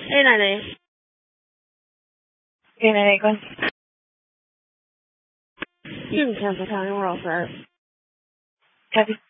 Hey, Nene. Hey, Nene, go. Cancel County, we're all set. Copy.